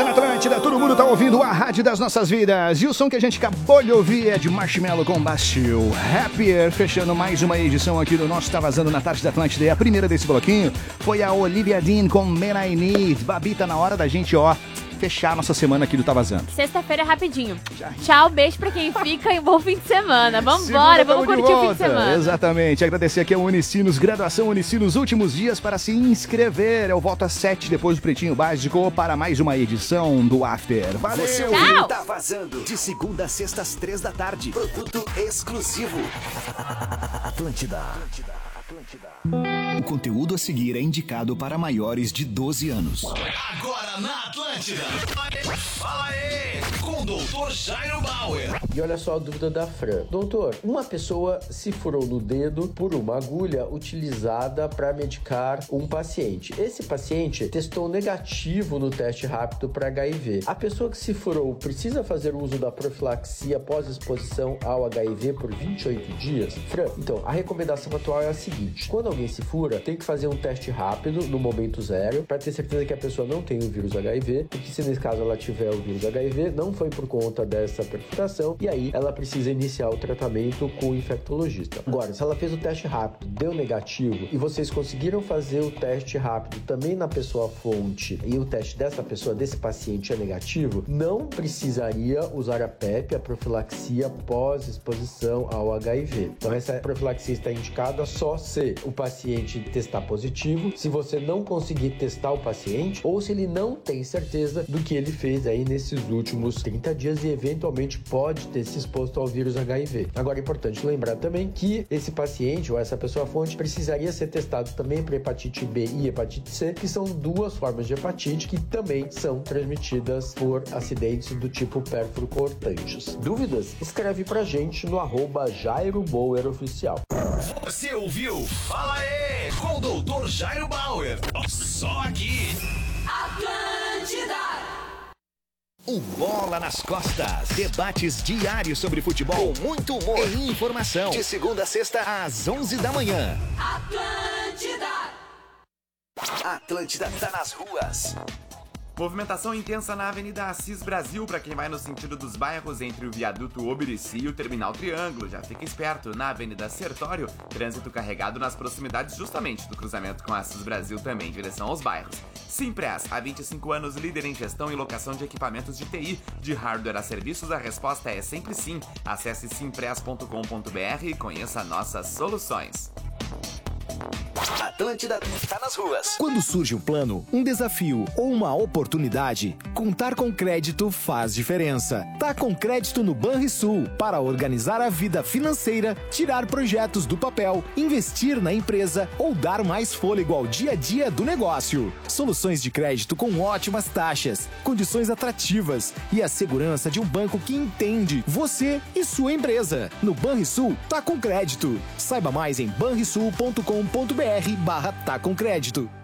Tá na Atlântida, todo mundo tá ouvindo a rádio das nossas vidas. E o som que a gente acabou de ouvir é de Marshmello com Bastille. Happier, fechando mais uma edição aqui do nosso Tá Vazando na Tarde da Atlântida. E a primeira desse bloquinho foi a Olivia Dean com Man I Need. Babi, tá na hora da gente, fechar nossa semana aqui do Tá Vazando. Sexta-feira é rapidinho. Tchau, beijo pra quem fica e bom fim de semana. Vambora, vamos curtir o fim de semana. Exatamente. Agradecer aqui ao Unicinos, graduação Unicinos, últimos dias para se inscrever. Eu volto às 7 depois do Pretinho Básico para mais uma edição do After. Valeu! Você ouviu Tá Vazando, de segunda a sexta às 3 da tarde. Produto exclusivo. Atlântida. O conteúdo a seguir é indicado para maiores de 12 anos. Agora na Atlântida. Fala aí, com o Dr. Jairo Bauer. E olha só a dúvida da Fran. Doutor, uma pessoa se furou no dedo por uma agulha utilizada para medicar um paciente. Esse paciente testou negativo no teste rápido para HIV. A pessoa que se furou precisa fazer uso da profilaxia após exposição ao HIV por 28 dias? Fran, então, a recomendação atual é a seguinte. Quando alguém se fura, tem que fazer um teste rápido no momento zero para ter certeza que a pessoa não tem o vírus HIV, porque se nesse caso ela tiver o vírus HIV, não foi por conta dessa perfuração, e aí ela precisa iniciar o tratamento com o infectologista. Agora, se ela fez o teste rápido, deu negativo, e vocês conseguiram fazer o teste rápido também na pessoa fonte, e o teste dessa pessoa, desse paciente é negativo, não precisaria usar a PEP, a profilaxia pós-exposição ao HIV. Então essa profilaxia está indicada só se o paciente testar positivo, se você não conseguir testar o paciente, ou se ele não tem certeza do que ele fez aí nesses últimos 30 dias e eventualmente pode ter se exposto ao vírus HIV. Agora é importante lembrar também que esse paciente ou essa pessoa fonte precisaria ser testado também para hepatite B e hepatite C, que são duas formas de hepatite que também são transmitidas por acidentes do tipo pérfuro cortantes. Dúvidas? Escreve pra gente no @JairoBauerOficial. Você ouviu? Fala aí, com o Dr. Jairo Bauer. Só aqui. Atlântida. O Bola nas Costas. Debates diários sobre futebol, com muito humor e informação. De segunda a sexta, às 11 da manhã. Atlântida tá nas ruas. Movimentação intensa na Avenida Assis Brasil para quem vai no sentido dos bairros entre o viaduto Obirici e o Terminal Triângulo. Já fica esperto. Na Avenida Sertório, trânsito carregado nas proximidades justamente do cruzamento com a Assis Brasil também, em direção aos bairros. Simpress, há 25 anos líder em gestão e locação de equipamentos de TI, de hardware a serviços, a resposta é sempre sim. Acesse simpress.com.br e conheça nossas soluções. Atlântida tá nas ruas. Quando surge um plano, um desafio ou uma oportunidade, contar com crédito faz diferença. Tá com crédito no Banrisul para organizar a vida financeira, tirar projetos do papel, investir na empresa ou dar mais fôlego ao dia a dia do negócio. Soluções de crédito com ótimas taxas, condições atrativas e a segurança de um banco que entende você e sua empresa. No Banrisul, tá com crédito. Saiba mais em banrisul.com.br/tá com crédito.